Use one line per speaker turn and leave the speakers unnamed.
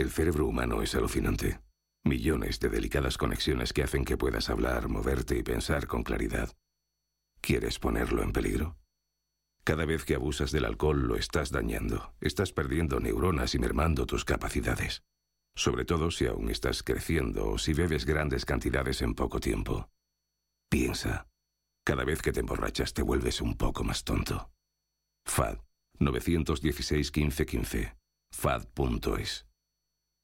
El cerebro humano es alucinante. Millones de delicadas conexiones que hacen que puedas hablar, moverte y pensar con claridad. ¿Quieres ponerlo en peligro? Cada vez que abusas del alcohol lo estás dañando. Estás perdiendo neuronas y mermando tus capacidades. Sobre todo si aún estás creciendo o si bebes grandes cantidades en poco tiempo. Piensa. Cada vez que te emborrachas te vuelves un poco más tonto. FAD 916 15 15. FAD.es